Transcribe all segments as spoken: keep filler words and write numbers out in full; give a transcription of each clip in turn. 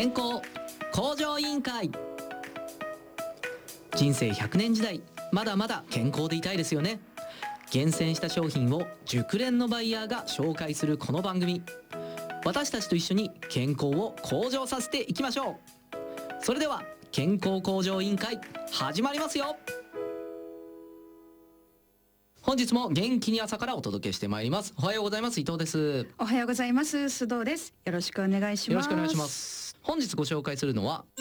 健康向上委員会。人生ひゃくねん時代、まだまだ健康でいたいですよね。厳選した商品を熟練のバイヤーが紹介するこの番組、私たちと一緒に健康を向上させていきましょう。それでは健康向上委員会始まりますよ。本日も元気に朝からお届けしてまいります。おはようございます。伊藤です。 おはようございます。須藤です。よろしくお願いします。 よろしくお願いします。本日ご紹介するのは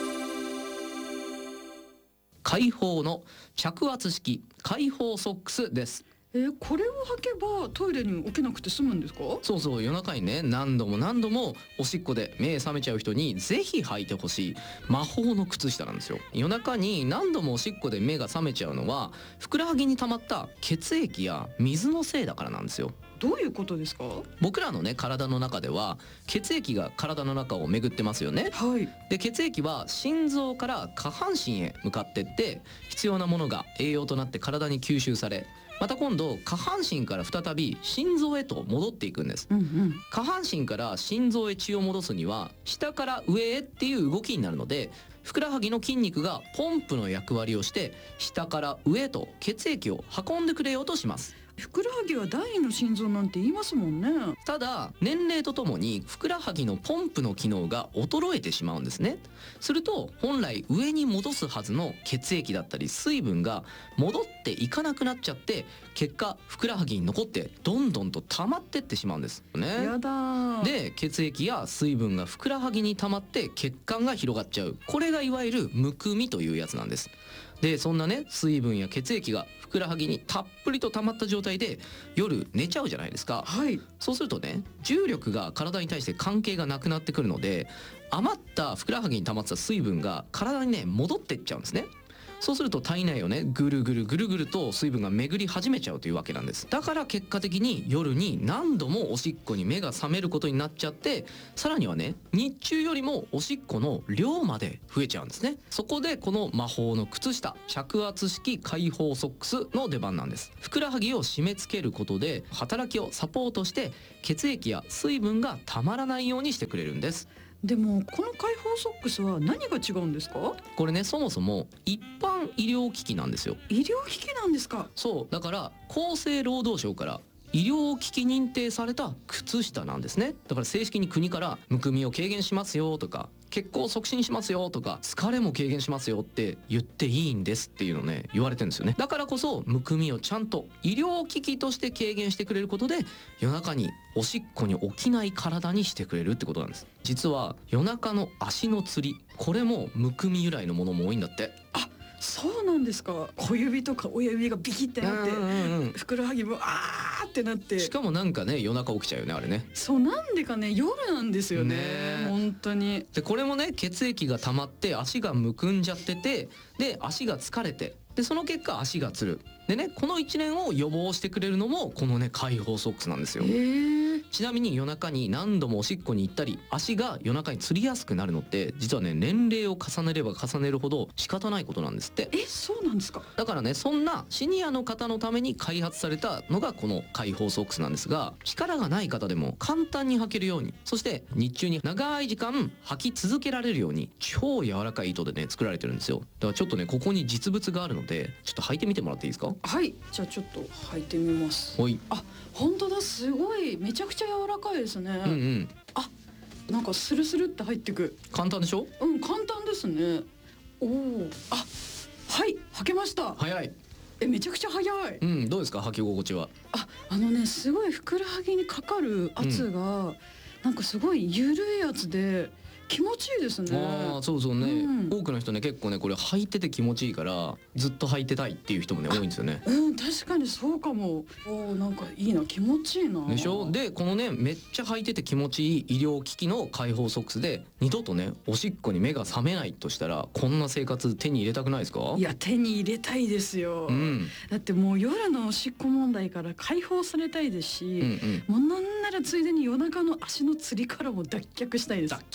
開放の着圧式開放ソックスです。 えー、これを履けばトイレに起きなくて済むんですか？ そうそう、夜中にね何度も何度もおしっこで目覚めちゃう人にぜひ履いてほしい魔法の靴下なんですよ。夜中に何度もおしっこで目が覚めちゃうのはふくらはぎに溜まった血液や水のせいだからなんですよ。 どういうことですか？ 僕らのね体の中では血液が体の中を巡ってますよね。 はい。 で血液は心臓から下半身へ向かってって必要なものが栄養となって体に吸収され、また今度下半身から再び心臓へと戻っていくんです。 うんうん。 下半身から心臓へ血を戻すには下から上へっていう動きになるので、ふくらはぎの筋肉がポンプの役割をして下から上へと血液を運んでくれようとします。 ふくらはぎは第二の心臓なんて言いますもんね。 ただ年齢とともにふくらはぎのポンプの機能が衰えてしまうんですね。すると本来上に戻すはずの血液だったり水分が戻っていかなくなっちゃって、結果ふくらはぎに残ってどんどんと溜まってってしまうんですね。 やだ。 で血液や水分がふくらはぎに溜まって血管が広がっちゃう、これがいわゆるむくみというやつなんです。でそんなね水分や血液がふくらはぎにたっぷりと溜まった状態で夜寝ちゃうじゃないですか。 はい。 そうするとね重力が体に対して関係がなくなってくるので、余ったふくらはぎに溜まってた水分が体にね戻っていっちゃうんですね。そうすると体内をねぐるぐるぐるぐると水分が巡り始めちゃうというわけなんです。だから結果的に夜に何度もおしっこに目が覚めることになっちゃって、さらにはね日中よりもおしっこの量まで増えちゃうんですね。そこでこの魔法の靴下着圧式開放ソックスの出番なんです。ふくらはぎを締め付けることで働きをサポートして血液や水分がたまらないようにしてくれるんです。 でもこの開放ソックスは何が違うんですか？ これねそもそも一般医療機器なんですよ。 医療機器なんですか？ そうだから厚生労働省から医療機器認定された靴下なんですね。だから正式に国からむくみを軽減しますよとか血行を促進しますよとか疲れも軽減しますよって言っていいんですっていうのをね言われてるんですよね。だからこそむくみをちゃんと医療機器として軽減してくれることで夜中におしっこに起きない体にしてくれるってことなんです。実は夜中の足のつり、これもむくみ由来のものも多いんだって。 あ、そうなんですか。小指とか親指がビキってなって、 うんうんうん、 ふくらはぎもあーってなって、 しかもなんかね夜中起きちゃうよねあれね。 そうなんでかね夜なんですよね。 ね本当に。 でこれもね血液が溜まって足がむくんじゃってて、で足が疲れて、でその結果足がつる。でねこの一連を予防してくれるのもこのね開放ソックスなんですよ。 へー。 ちなみに夜中に何度もおしっこに行ったり足が夜中につりやすくなるのって実はね年齢を重ねれば重ねるほど仕方ないことなんですって。 え、そうなんですか？ だからねそんなシニアの方のために開発されたのがこの開放ソックスなんですが、力がない方でも簡単に履けるように、そして日中に長い時間履き続けられるように超柔らかい糸でね作られてるんですよ。だからちょっとねここに実物があるのでちょっと履いてみてもらっていいですか？ はい、じゃあちょっと履いてみます。 はい。 あ、本当だ、すごいめちゃくちゃ柔らかいですね。 うんうん。 あ、なんかスルスルって入ってく。 簡単でしょ？ うん、簡単ですね。おお、あ、はい、履けました。 早い。 え、めちゃくちゃ早い。 うん、どうですか履き心地は？ あ、あのね、すごいふくらはぎにかかる圧が、うん、なんかすごい緩いやつで気持ちいいですね。 ああ、そうそうね、うん、多くの人ね結構ねこれ履いてて気持ちいいからずっと履いてたいっていう人もね多いんですよね。 うん、確かにそうかも。お、なんかいいな、気持ちいいな。 でしょ。でこのねめっちゃ履いてて気持ちいい医療機器の開放ソックスで二度とねおしっこに目が覚めないとしたら、こんな生活手に入れたくないですか？ いや、手に入れたいですよ、 うん、 だってもう夜のおしっこ問題から解放されたいですし、 うんうん、 もうなんならついでに夜中の足のつりからも脱却したいです。 脱却したいよね。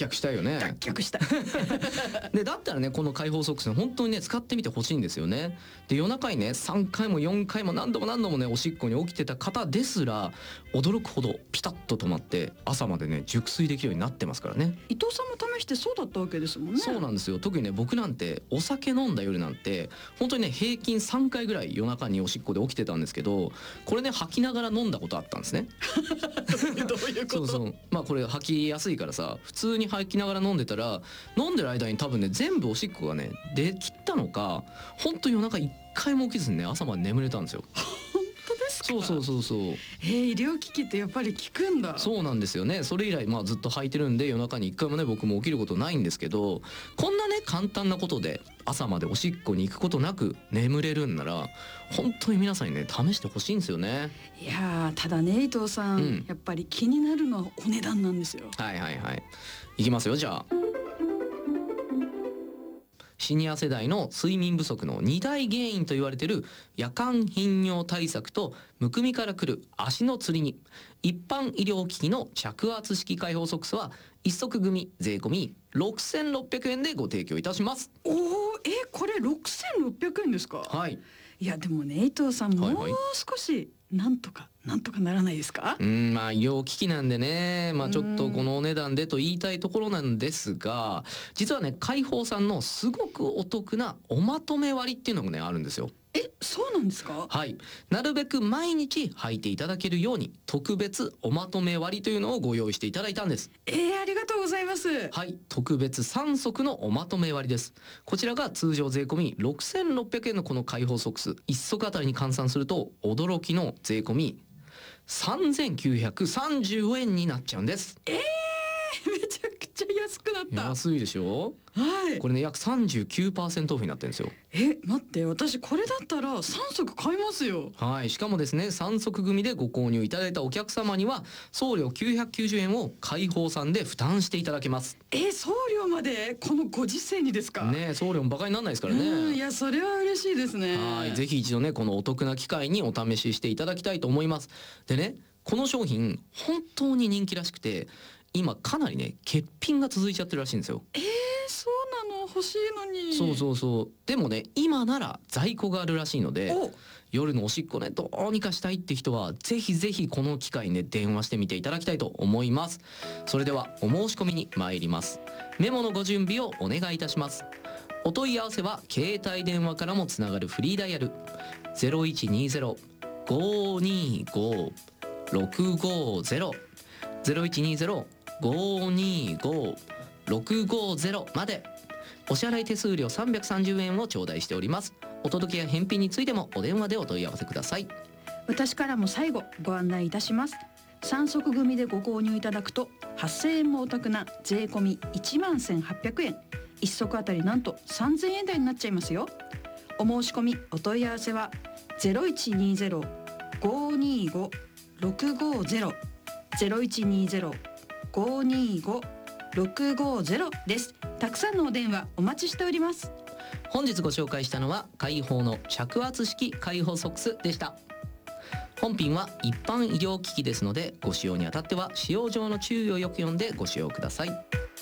ね。 脱却したでだったらねこの解放ソックス本当にね使ってみてほしいんですよね。で夜中にねさんかいもよんかいも何度も何度もねおしっこに起きてた方ですら驚くほどピタッと止まって朝までね熟睡できるようになってますからね。 伊藤さんも試してそうだったわけですもんね。 そうなんですよ。特にね僕なんてお酒飲んだ夜なんて本当にね平均さんかいぐらい夜中におしっこで起きてたんですけど、これね吐きながら飲んだことあったんですね。 どういうこと？ そうそう、まあこれ吐きやすいからさ普通に吐きながら飲んでたら飲んでる間に多分ね全部おしっこがね出きったのか本当夜中一回も起きずにね朝まで眠れたんですよ。 本当ですか？ そうそうそうそう。 えー、医療機器ってやっぱり効くんだ。 そうなんですよね。それ以来まあずっと吐いてるんで夜中に一回もね僕も起きることないんですけど、こんなね簡単なことで朝までおしっこに行くことなく眠れるんなら本当に皆さんにね試してほしいんですよね。 いやーただね伊藤さん、 うん、 やっぱり気になるのはお値段なんですよ。 はいはいはい。いきますよじゃあ。シニア世代の睡眠不足のに大原因と言われている夜間頻尿対策とむくみからくる足のつりに一般医療機器の着圧式解放ソックスは一足組税込みろくせんろっぴゃくえんでご提供いたします。 おー、えこれろくせんろっぴゃくえんですか？ はい。 いやでもね伊藤さんもうはいはい少しなんとかなんとかならないですか？ うんまあ医療機器なんでね、まあ、ちょっとこのお値段でと言いたいところなんですが、実はね解放さんのすごくお得なおまとめ割っていうのがねあるんですよ。 えそうなんですか？ はい、なるべく毎日履いていただけるように特別おまとめ割というのをご用意していただいたんです。 えー、ありがとうございます。 はい、特別さん足のおまとめ割です。こちらが通常税込みろくせんろっぴゃくえんのこの解放ソックスいっ足あたりに換算すると驚きの税込みさんぜんきゅうひゃくさんじゅうえんになっちゃうんです。 えー、めちゃくちゃ安くなった。 安いでしょ。 はい。 これね約 さんじゅうきゅうパーセント オフになってるんですよ。 え待って私これだったらさん足買いますよ。 はい、しかもですねさん足組でご購入いただいたお客様には送料きゅうひゃくきゅうじゅうえんを解放さんで負担していただけます。 え送料までこのご時世にですか？ ね送料もバカにならないですからね。 うんいやそれは嬉しいですね。 はいぜひ一度ねこのお得な機会にお試ししていただきたいと思います。でねこの商品本当に人気らしくて今かなりね欠品が続いちゃってるらしいんですよ。 えー、そうなの欲しいのに。 そうそうそう。でもね今なら在庫があるらしいので夜のおしっこねどうにかしたいって人はぜひぜひこの機会ね電話してみていただきたいと思います。それではお申し込みに参ります。メモのご準備をお願いいたします。お問い合わせは携帯電話からもつながるフリーダイヤル ゼロいちにゼロ ごーにーごー ろくごーゼロ ゼロいちにゼロ ごーにーごー ろくごーゼロまで。お支払い手数料さんびゃくさんじゅうえんを頂戴しております。お届けや返品についてもお電話でお問い合わせください。 私からも最後ご案内いたします。さん足組でご購入いただくとはっせんえんもお得な税込みいちまんせんはっぴゃくえん、いっ足あたりなんとさんぜんえん台になっちゃいますよ。お申し込みお問い合わせは ゼロいちにゼロ ごーにーご ろくごーゼロ ゼロいちにゼロ ごーにーご ろくごーゼロ です。たくさんのお電話お待ちしております。 本日ご紹介したのは解放の着圧式解放ソックスでした。本品は一般医療機器ですのでご使用にあたっては使用上の注意をよく読んでご使用ください。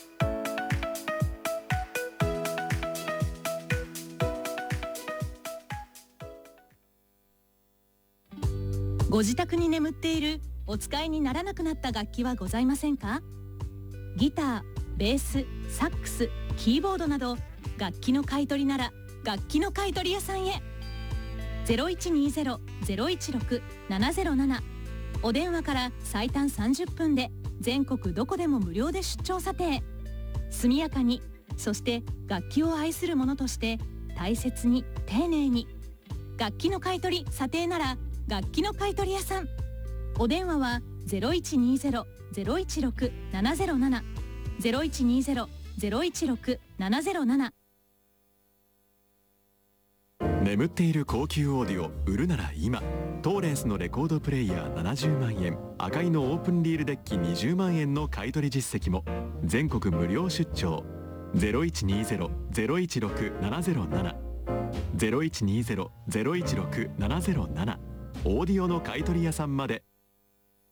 ご自宅に眠っているお使いにならなくなった楽器はございませんか？ギター、ベース、サックス、キーボードなど楽器の買い取りなら楽器の買い取り屋さんへ。 ゼロいちにゼロ ゼロいちろく ななゼロなな お電話から最短さんじゅっぷんで全国どこでも無料で出張査定。速やかに、そして楽器を愛する者として大切に丁寧に。楽器の買い取り査定なら楽器の買い取り屋さん。お電話は ゼロいちにゼロ ゼロいちろく ななゼロなな ゼロいちにゼロ ゼロいちろく ななゼロなな。 眠っている高級オーディオ売るなら今。トーレンスのレコードプレイヤーななじゅうまんえん、赤いのオープンリールデッキにじゅうまんえんの買取実績も。全国無料出張 ゼロいちにゼロ ゼロいちろく ななゼロなな ゼロいちにゼロ ゼロいちろく ななゼロなな オーディオの買取屋さんまで。